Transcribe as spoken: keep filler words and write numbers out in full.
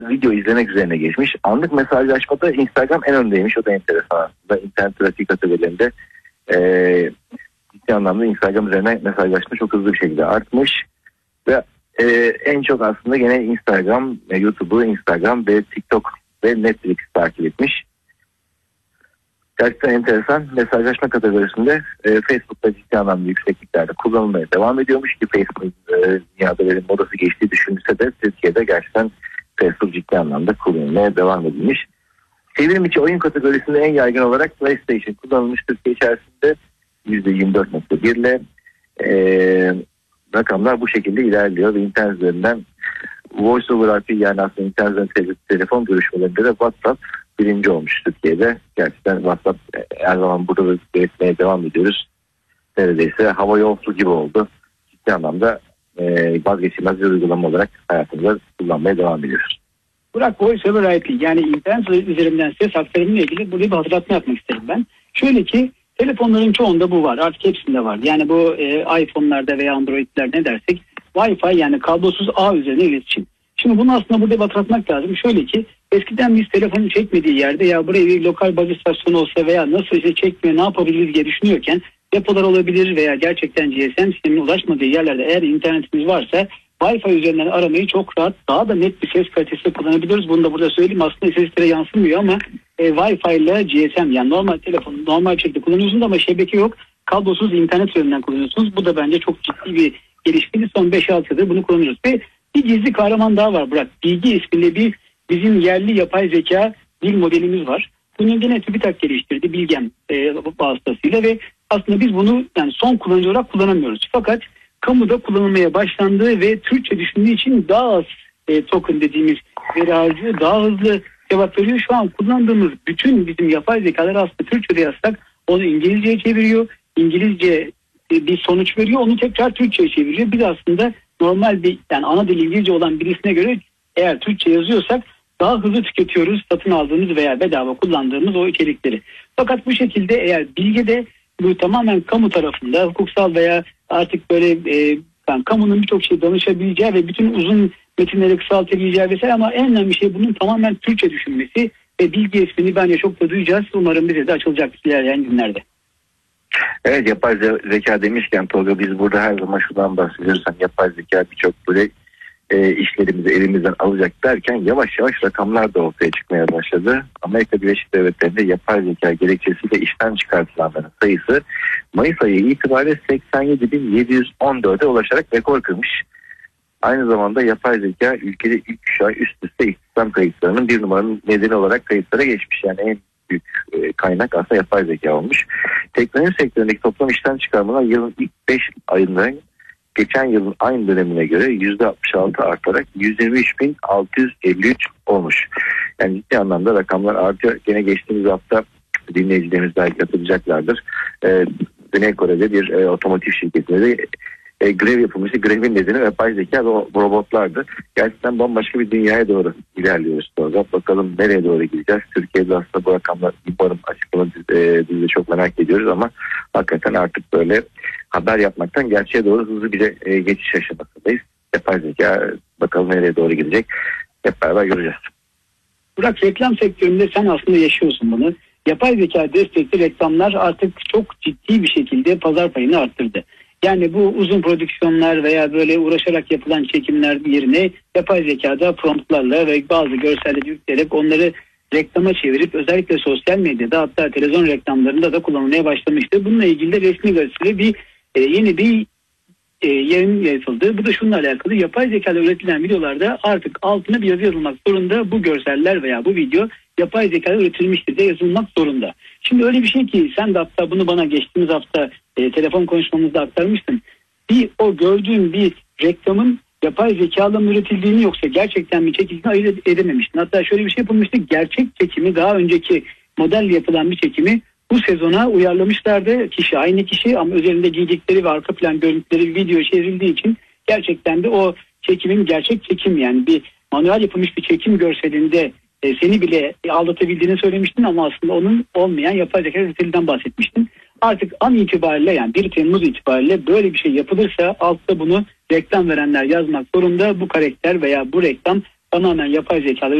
video izlemek üzerine geçmiş. Anlık mesajlaşmada Instagram en öndeymiş. O da enteresan aslında. İnternet trafik kategorilerinde e, ciddi anlamda Instagram üzerine mesajlaşma çok hızlı bir şekilde artmış. Ve e, en çok aslında gene Instagram, e, YouTube'u, Instagram ve TikTok ve Netflix takip etmiş. Gerçekten enteresan. Mesajlaşma kategorisinde e, Facebook'ta ciddi anlamda yüksekliklerde kullanılmaya devam ediyormuş ki Facebook e, dünyada verim modası geçtiği düşünülse de Türkiye'de gerçekten Facebook ciddi anlamda kullanılmaya devam edilmiş. Çevrim içi oyun kategorisinde en yaygın olarak PlayStation kullanılmış Türkiye içerisinde yüzde yirmi dört nokta bir ile e, rakamlar bu şekilde ilerliyor ve internet üzerinden Voice over I P, yani aslında internet üzerinden telefon görüşmelerinde de WhatsApp birinci olmuş Türkiye'de. Gerçekten WhatsApp her zaman burada da üretmeye devam ediyoruz. Neredeyse hava yolcu gibi oldu. Ciddi anlamda e, vazgeçilmez bir uygulama olarak hayatımızda kullanmaya devam ediyoruz. Burak, Voice over I P yani internet üzerinden ses aktarımıyla ilgili burada bir hatırlatma yapmak isterim ben. Şöyle ki telefonların çoğunda bu var. Artık hepsinde var. Yani bu e, iPhone'larda veya Android'ler ne dersek Wi-Fi, yani kablosuz ağ üzerine iletişim. Şimdi bunu aslında burada hatırlatmak lazım. Şöyle ki eskiden biz telefonu çekmediği yerde ya buraya bir lokal baz istasyonu olsa veya nasıl işte çekmiyor ne yapabiliriz diye düşünüyorken depolar olabilir veya gerçekten G S M sistemine ulaşmadığı yerlerde eğer internetimiz varsa Wi-Fi üzerinden aramayı çok rahat, daha da net bir ses kalitesi kullanabiliyoruz. Bunu da burada söyleyeyim. Aslında seslere yansımıyor ama e, Wi-Fi ile G S M, yani normal telefonu normal şekilde kullanıyorsunuz ama şebeke yok. Kablosuz internet üzerinden kullanıyorsunuz. Bu da bence çok ciddi bir gelişme. Son beş altı yıldır bunu kullanıyoruz. Ve bir gizli kahraman daha var Burak. Bilgi isminde bir bizim yerli yapay zeka dil modelimiz var. Bunu yine TÜBİTAK geliştirdi Bilgem e, vasıtasıyla ve aslında biz bunu yani son kullanıcı olarak kullanamıyoruz. Fakat kamuda kullanılmaya başlandığı ve Türkçe düşündüğü için daha az e, token dediğimiz veri harcıyor, daha hızlı cevap veriyor. Şu an kullandığımız bütün bizim yapay zekalar aslında Türkçe'de yazsak onu İngilizce'ye çeviriyor. İngilizce e, bir sonuç veriyor, onu tekrar Türkçe'ye çeviriyor. Biz aslında normal bir yani ana dil İngilizce olan birisine göre eğer Türkçe yazıyorsak daha hızlı tüketiyoruz satın aldığımız veya bedava kullandığımız o içerikleri. Fakat bu şekilde eğer bilgide bu tamamen kamu tarafında hukuksal veya artık böyle e, yani kamunun birçok şey danışabileceği ve bütün uzun metinleri kısaltabileceği vesaire, ama en önemli şey bunun tamamen Türkçe düşünmesi ve bilgi ismini bence çok da duyacağız. Umarım bize de açılacak ilerleyen günlerde. Evet, yapay zeka demişken Tolga, biz burada her zaman şuradan bahsediyoruz. Hani yapay zeka birçok böyle e, işlerimizi elimizden alacak derken yavaş yavaş rakamlar da ortaya çıkmaya başladı. Amerika Birleşik Devletleri'nde yapay zeka gerekçesiyle işten çıkartılanların sayısı Mayıs ayı itibariyle seksen yedi bin yedi yüz on dörde ulaşarak rekor kırmış. Aynı zamanda yapay zeka ülkede ilk üç ay üst üste istihdam kayıtlarının bir numaranın nedeni olarak kayıtlara geçmiş. Yani en büyük kaynak aslında yapay zeka olmuş. Teknoloji sektöründeki toplam işten çıkarmalar yılın ilk beş ayında geçen yılın aynı dönemine göre yüzde altmış altı artarak yüz yirmi üç bin altı yüz elli üç olmuş. Yani ciddi anlamda rakamlar artıyor. Gene geçtiğimiz hafta dinleyicilerimiz belki hatırlayacaklardır. Ee, Güney Kore'de bir e, otomotiv şirketinde de e, grev yapılmıştı. Grevin nedeni yapay zeka ve robotlardı. Gerçekten bambaşka bir dünyaya doğru ilerliyoruz. Doğru. Bakalım nereye doğru gideceğiz. Türkiye'de aslında bu rakamlar umarım açıklanır. E, biz de çok merak ediyoruz ama hakikaten artık böyle haber yapmaktan gerçeğe doğru hızlı bir e, geçiş aşamasındayız. Yapay zeka bakalım nereye doğru gidecek. Hep beraber göreceğiz. Burak, reklam sektöründe sen aslında yaşıyorsun bunu. Yapay zeka destekli reklamlar artık çok ciddi bir şekilde pazar payını arttırdı. Yani bu uzun prodüksiyonlar veya böyle uğraşarak yapılan çekimler yerine yapay zekada promptlarla ve bazı görselleri yükleyerek onları reklama çevirip özellikle sosyal medyada hatta televizyon reklamlarında da kullanılmaya başlamıştı. Bununla ilgili de resmi gazetede bir e, yeni bir e, yayın yapıldı. Bu da şununla alakalı: yapay zekada üretilen videolarda artık altına bir yazı yazılmak zorunda. Bu görseller veya bu video yapay zekada üretilmiştir de yazılmak zorunda. Şimdi öyle bir şey ki sen de hatta bunu bana geçtiğimiz hafta e, telefon konuşmamızda aktarmıştın. Bir o gördüğün bir reklamın yapay zekalı mı üretildiğini yoksa gerçekten mi çekildiğini ayırt edememiştin. Hatta şöyle bir şey yapılmıştı: gerçek çekimi, daha önceki modelle yapılan bir çekimi bu sezona uyarlamışlardı. Kişi aynı kişi ama üzerinde giydikleri ve arka plan görüntüleri video çevrildiği için gerçekten de o çekimin gerçek çekim, yani bir manuel yapılmış bir çekim görselinde e, seni bile aldatabildiğini söylemiştin ama aslında onun olmayan yapay zeka üretiminden bahsetmiştin. Artık an itibariyle, yani bir Temmuz itibariyle böyle bir şey yapılırsa altta bunu reklam verenler yazmak zorunda. Bu karakter veya bu reklam tamamen yapay zekalı